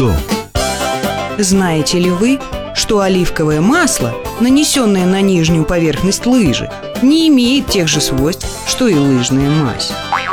что? Знаете ли вы, что оливковое масло, нанесенное на нижнюю поверхность лыжи, не имеет тех же свойств, что и лыжная мазь?